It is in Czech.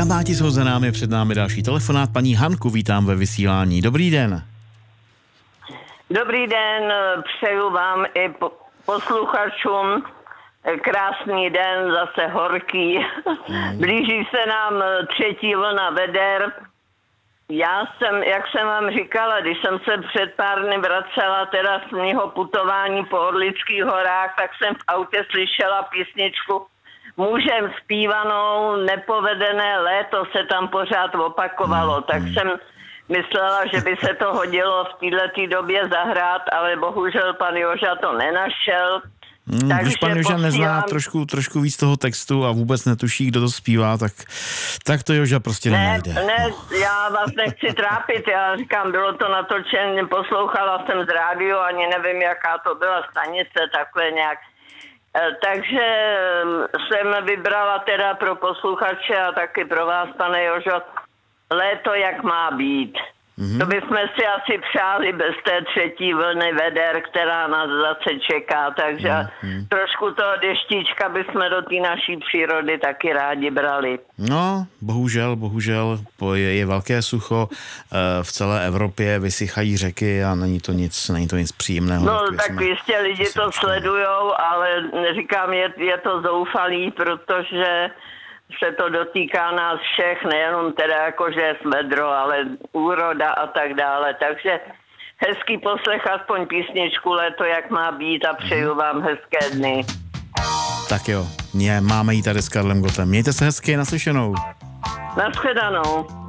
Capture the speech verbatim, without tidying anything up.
Kandidáti jsou za námi, před námi další telefonát. Paní Hanku vítám ve vysílání. Dobrý den. Dobrý den, přeju vám i posluchačům. Krásný den, zase horký. Blíží se nám třetí vlna veder. Já jsem, jak jsem vám říkala, když jsem se před pár dny vracela teda z mého putování po Orlických horách, tak jsem v autě slyšela písničku mužem zpívanou Nepovedené léto se tam pořád opakovalo. Tak jsem myslela, že by se to hodilo v této době zahrát, ale bohužel pan Joža to nenašel. Hmm, když pan Joža posílám... nezná trošku, trošku víc toho textu a vůbec netuší, kdo to zpívá, tak, tak to Joža prostě ne, nenajde. Ne, já vás nechci trápit, já říkám, bylo to natočené, poslouchala jsem z rádiu, ani nevím, jaká to byla stanice, takhle nějak. Takže jsem vybrala teda pro posluchače a taky pro vás, pane Jožo, Léto, jak má být. Mm-hmm. To bychom si asi přáli bez té třetí vlny veder, která nás zase čeká, takže mm-hmm. trošku toho deštíčka bychom do té naší přírody taky rádi brali. No, bohužel, bohužel, je, je velké sucho, v celé Evropě vysychají řeky a není to nic, není to nic příjemného. No, tak jsme, jistě lidi to sledujou, ale říkám, je, je to zoufalý, protože se to dotýká nás všech, nejenom teda jakože smedro, ale úroda a tak dále. Takže hezký poslech, aspoň písničku Léto, jak má být a přeju vám hezké dny. Tak jo, mě, máme jí tady s Karlem Gottem. Mějte se hezky, naslyšenou. Naschledanou.